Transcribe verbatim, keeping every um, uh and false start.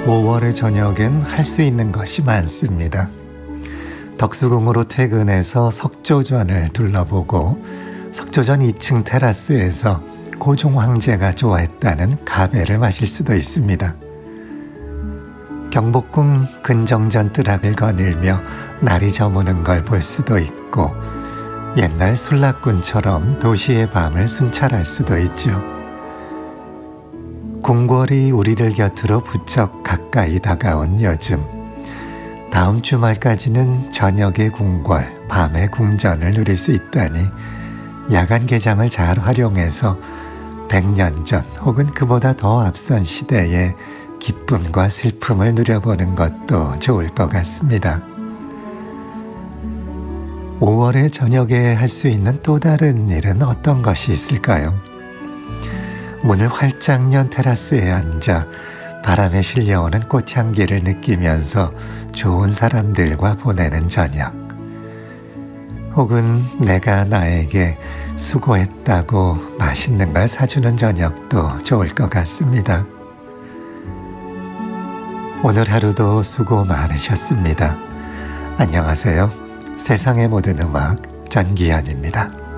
오월의 저녁엔 할 수 있는 것이 많습니다. 덕수궁으로 퇴근해서 석조전을 둘러보고 석조전 이 층 테라스에서 고종 황제가 좋아했다는 가베를 마실 수도 있습니다. 경복궁 근정전 뜨락을 거닐며 날이 저무는 걸 볼 수도 있고 옛날 술락군처럼 도시의 밤을 순찰할 수도 있죠. 궁궐이 우리들 곁으로 부쩍 가까이 다가온 요즘, 다음 주말까지는 저녁의 궁궐, 밤의 궁전을 누릴 수 있다니 야간 개장을 잘 활용해서 백 년 전 혹은 그보다 더 앞선 시대의 기쁨과 슬픔을 누려보는 것도 좋을 것 같습니다. 오월의 저녁에 할 수 있는 또 다른 일은 어떤 것이 있을까요? 문을 활짝 연 테라스에 앉아 바람에 실려오는 꽃향기를 느끼면서 좋은 사람들과 보내는 저녁, 혹은 내가 나에게 수고했다고 맛있는 걸 사주는 저녁도 좋을 것 같습니다. 오늘 하루도 수고 많으셨습니다. 안녕하세요. 세상의 모든 음악 전기현입니다.